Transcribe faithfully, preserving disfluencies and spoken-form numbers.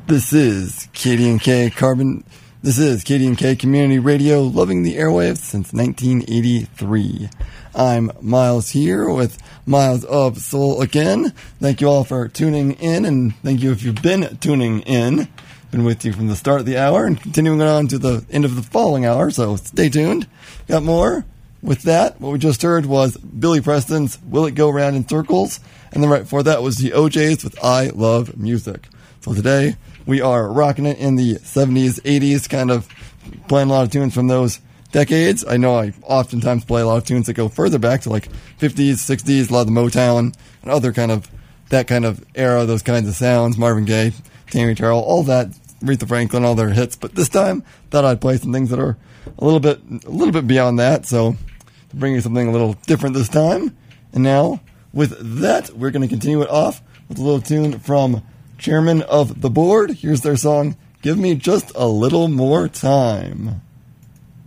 This is K D and K Carbon. This is K D and K Community Radio, loving the airwaves since nineteen eighty-three. I'm Miles here with Miles of Soul again. Thank you all for tuning in, and thank you if you've been tuning in. Been with you from the start of the hour and continuing on to the end of the following hour, so stay tuned. Got more. With that, what we just heard was Billy Preston's Will It Go Round in Circles, and then right before that was the O Js with I Love Music. So today, we are rocking it in the seventies, eighties, kind of playing a lot of tunes from those decades. I know I oftentimes play a lot of tunes that go further back to like fifties, sixties, a lot of the Motown, and other kind of, that kind of era, those kinds of sounds, Marvin Gaye, Tammy Terrell, all that, Aretha Franklin, all their hits. But this time, thought I'd play some things that are a little bit, a little bit beyond that, so to bring you something a little different this time. And now, with that, we're going to continue it off with a little tune from Chairman of the Board. Here's their song, Give Me Just a Little More Time.